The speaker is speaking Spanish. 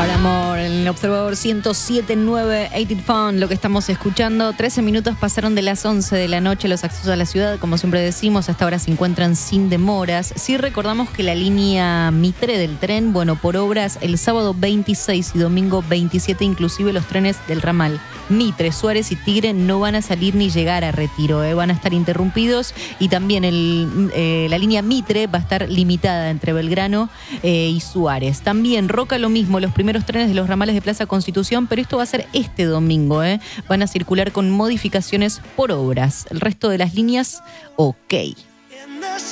Paramore, en el Observador 107.9, 80 Fun, lo que estamos escuchando. 13 minutos pasaron de las 11 de la noche. Los accesos a la ciudad, como siempre decimos, hasta ahora se encuentran sin demoras. Sí recordamos que la línea Mitre del tren, bueno, por obras, el sábado 26 y domingo 27, inclusive los trenes del ramal Mitre, Suárez y Tigre no van a salir ni llegar a Retiro, van a estar interrumpidos. Y también la línea Mitre va a estar limitada entre Belgrano y Suárez. También Roca lo mismo, los primeros trenes de los ramales de Plaza Constitución, pero esto va a ser este domingo, van a circular con modificaciones por obras. El resto de las líneas, ok.